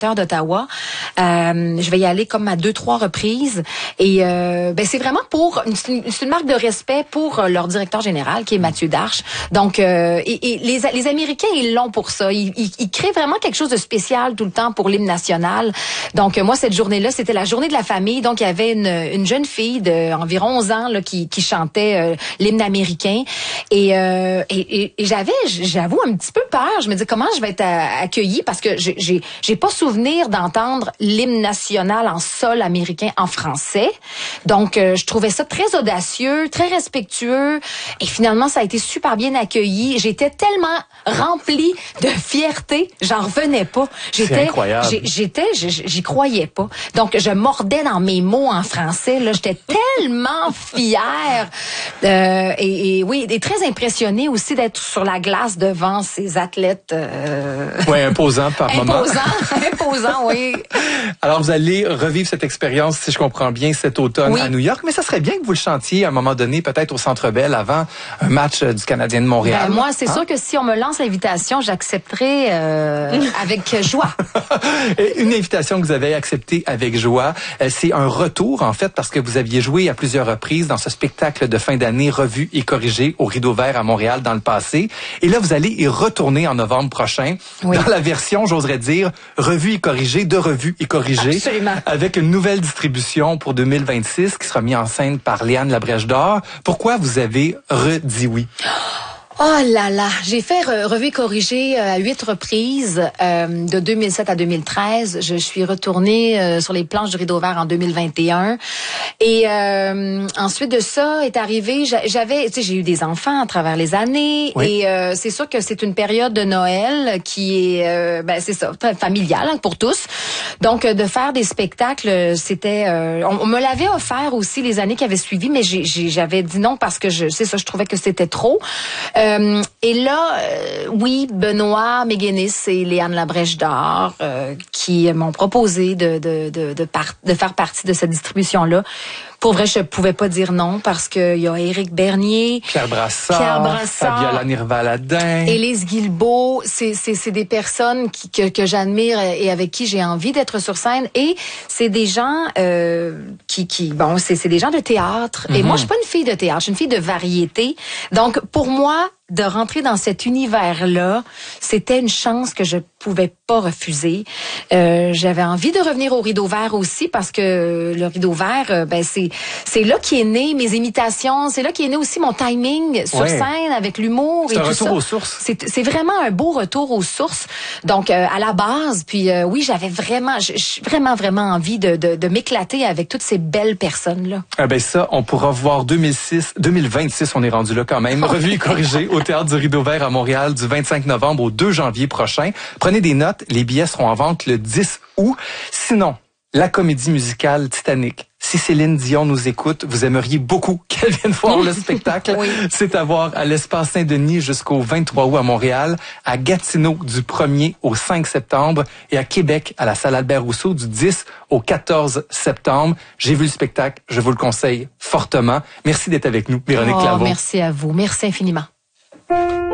d'Ottawa. Je vais y aller comme à 2-3 reprises. Et c'est vraiment c'est une marque de respect pour leur directeur général, qui est Mathieu Darche. Donc, les Américains, ils l'ont pour ça. Ils créent vraiment quelque chose de spécial tout le temps pour l'hymne national. Donc, moi, cette journée-là, c'était la journée de la famille. Donc, il y avait une jeune fille d'environ 11 ans là, qui chantait l'hymne américain. Et j'avoue, un petit peu peur. Je me dis, comment je vais être accueillie? Parce que j'ai pas souvenir d'entendre l'hymne national en sol américain en français. Donc, je trouvais ça très audacieux, très respectueux. Et finalement, ça a été super bien accueilli. J'étais tellement remplie de fierté, j'en revenais pas. C'est incroyable. J'y croyais pas. Donc, je mordais dans mes mots en français. Là, j'étais tellement fière. Et très impressionnée aussi d'être sur la glace devant ces athlètes. Oui, imposants par moment. Imposant, oui. Alors, vous allez revivre cette expérience, si je comprends bien, cet automne à New York. Mais ça serait bien que vous le chantiez à un moment donné, peut-être au Centre Bell, avant un match du Canadien de Montréal. Moi, c'est sûr que si on me lance l'invitation, j'accepterai avec joie. Une invitation que vous avez acceptée avec joie, c'est un retour, en fait, parce que vous aviez joué à plusieurs reprises dans ce spectacle de fin d'année revu et corrigé au Rideau Vert à Montréal dans le passé. Et là, vous allez y retourner en novembre prochain dans la version, j'oserais dire, revue et corrigée, de revue et corrigée. Absolument. Avec une nouvelle distribution pour 2026 qui sera mise en scène par Léane Labrèche d'Or. Pourquoi vous avez redit oui? Oh là là, j'ai fait revue et corrigée à 8 reprises de 2007 à 2013. Je suis retournée sur les planches du Rideau Vert en 2021. Et ensuite de ça est arrivé, j'ai eu des enfants à travers les années. Oui. Et c'est sûr que c'est une période de Noël qui est, c'est ça, très familiale pour tous. Donc, de faire des spectacles, c'était... on me l'avait offert aussi les années qui avaient suivi, mais j'avais dit non parce que je trouvais que c'était trop. Et là, Benoît Méguénis et Léane Labrèche d'Or qui m'ont proposé de faire partie de cette distribution-là. Pour vrai, je pouvais pas dire non parce que il y a Éric Bernier, Pierre Brassard, Fabiola Nirvaladin, Élise Guilbeault, c'est des personnes que j'admire et avec qui j'ai envie d'être sur scène, et c'est des gens c'est des gens de théâtre. Et moi, je suis pas une fille de théâtre, je suis une fille de variété. Donc pour moi, de rentrer dans cet univers-là, c'était une chance que je pouvais pas refuser. J'avais envie de revenir au Rideau Vert aussi parce que le Rideau Vert, c'est là qu'est né mes imitations, c'est là qu'est né aussi mon timing sur scène avec l'humour et tout ça. C'est un retour aux sources. C'est vraiment un beau retour aux sources. Donc à la base, puis j'avais vraiment, vraiment envie de m'éclater avec toutes ces belles personnes-là. Ça, on pourra voir 2026, on est rendu là quand même, revue et corrigée au Théâtre du Rideau Vert à Montréal du 25 novembre au 2 janvier prochain. Prenez des notes, les billets seront en vente le 10 août. Sinon, la comédie musicale Titanic. Si Céline Dion nous écoute, vous aimeriez beaucoup qu'elle vienne voir le spectacle. C'est à voir à l'Espace Saint-Denis jusqu'au 23 août à Montréal, à Gatineau du 1er au 5 septembre et à Québec à la Salle Albert-Rousseau du 10 au 14 septembre. J'ai vu le spectacle, je vous le conseille fortement. Merci d'être avec nous, Véronique Clermont. Merci à vous, merci infiniment.